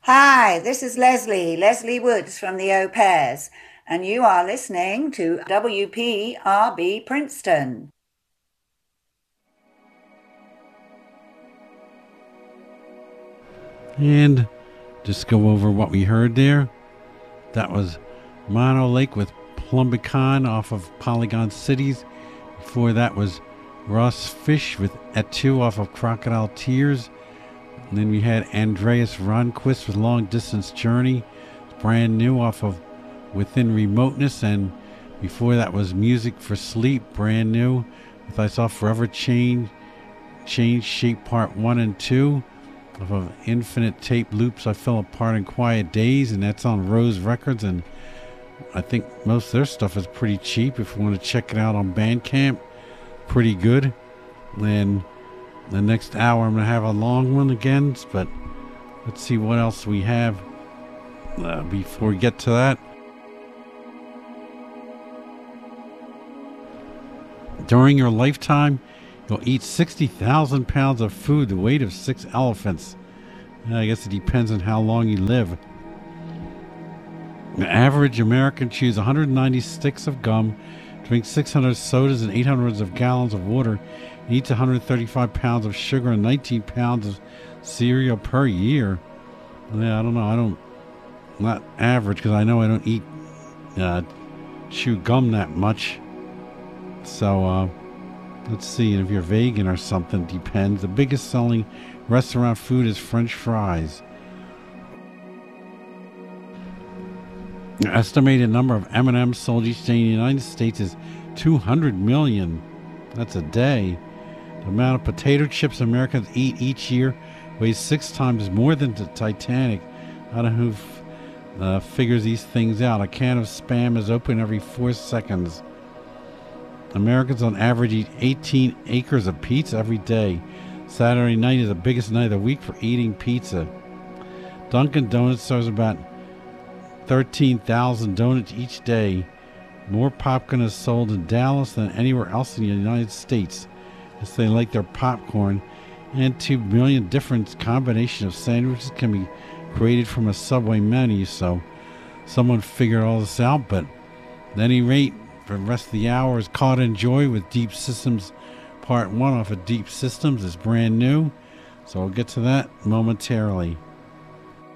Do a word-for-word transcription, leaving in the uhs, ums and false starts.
Hi, this is Leslie, Leslie Woods from the Au Pairs, and you are listening to W P R B Princeton. And just go over what we heard there. That was Mono Lake with Plumbicon off of Polygon Cities. Before that was Ross Fish with Et Tu off of Crocodile Tears. And then we had Andreas Ronquist with Long Distance Journey. It's brand new off of Within Remoteness. And before that was Music for Sleep, brand new. With I Saw Forever Change, Change Shape Part one and two. Off of Infinite Tape Loops, I Fell Apart in Quiet Days, and that's on Rose Records, and I think most of their stuff is pretty cheap if you want to check it out on Bandcamp. Pretty good. And the next hour I'm going to have a long one again, but let's see what else we have uh, before we get to that. During your lifetime, you'll eat sixty thousand pounds of food, the weight of six elephants. I guess it depends on how long you live. The average American chews one hundred ninety sticks of gum, drinks six hundred sodas and eight hundred of gallons of water, and eats one hundred thirty-five pounds of sugar and nineteen pounds of cereal per year. Yeah, I don't know. I don't, not average, because I know I don't eat, uh, chew gum that much. So, uh, let's see, if you're vegan or something, depends. The biggest selling restaurant food is French fries. The estimated number of M and M's sold each day in the United States is two hundred million. That's a day. The amount of potato chips Americans eat each year weighs six times more than the Titanic. I don't know who f- uh, figures these things out. A can of Spam is open every four seconds. Americans on average eat eighteen acres of pizza every day. Saturday night is the biggest night of the week for eating pizza. Dunkin' Donuts serves about thirteen thousand donuts each day. More popcorn is sold in Dallas than anywhere else in the United States, as they like their popcorn. And two million different combinations of sandwiches can be created from a Subway menu. So someone figured all this out, but at any rate, for the rest of the hour is Caught in Joy with Deep Systems Part one off of Deep Systems. It's brand new, so I'll get to that momentarily.